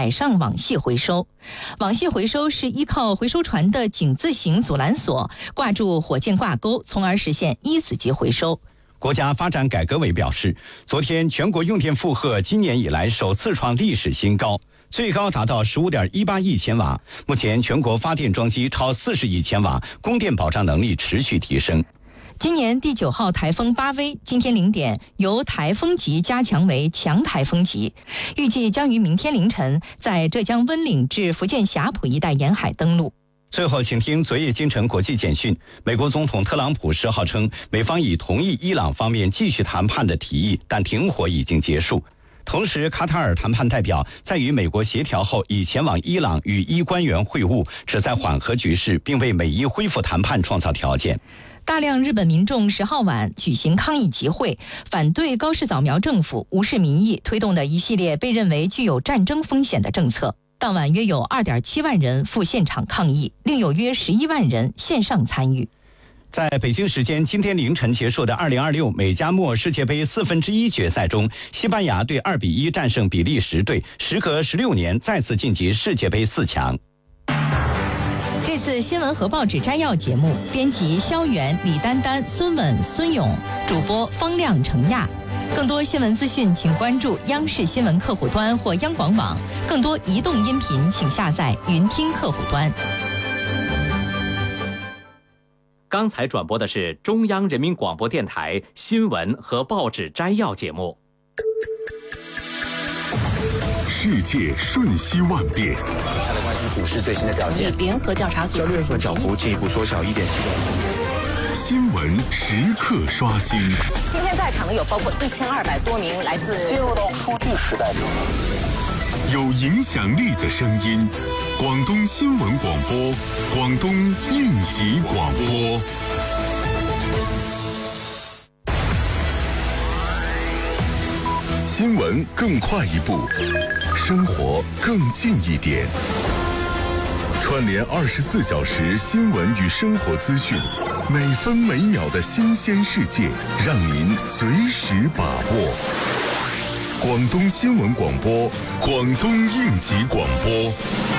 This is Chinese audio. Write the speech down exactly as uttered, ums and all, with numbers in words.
海上网系回收。网系回收是依靠回收船的井字形阻拦索挂住火箭挂钩，从而实现一子级回收。 国家发展改革委表示，昨天全国用电负荷今年以来首次创历史新高，最高达到 十五点一八亿千瓦。目前全国发电装机超四十亿千瓦，供电保障能力持续提升。 今年第九号台风巴威今天零点由台风级加强为强台风级，预计将于明天凌晨在浙江温岭至福建霞浦一带沿海登陆。 最后，请听昨夜京城国际简讯。美国总统特朗普十号称，美方已同意伊朗方面继续谈判的提议，但停火已经结束。同时，卡塔尔谈判代表在与美国协调后，已前往伊朗与伊官员会晤，旨在缓和局势，并为美伊恢复谈判创造条件。 大量日本民众十号晚举行抗议集会，反对高市早苗政府无视民意推动的一系列被认为具有战争风险的政策。当晚约有 二点七万人赴现场抗议，另有约十一万人线上参与。 在北京时间今天凌晨结束的二零二六美加墨世界杯四分之一决赛中，西班牙队二比一战胜比利时队，时隔十六年再次晋级世界杯四强。 这次新闻和报纸摘要节目，编辑肖元、李丹丹、孙稳、孙勇，主播方亮、程亚。更多新闻资讯，请关注央视新闻客户端或央广网。更多移动音频，请下载云听客户端。 刚才转播的是中央人民广播电台新闻和报纸摘要节目。 世界瞬息万变， 他的关心股市最新的表现。 联合调查组交易日涨幅进一步缩小一点七个。 新闻时刻刷新。 今天在场的有包括一千二百多名来自进入到数据时代。 有影响力的声音，广东新闻广播，广东应急广播。新闻更快一步，生活更近一点。串联二十四小时新闻与生活资讯，每分每秒的新鲜世界，让您随时把握。广东新闻广播，广东应急广播。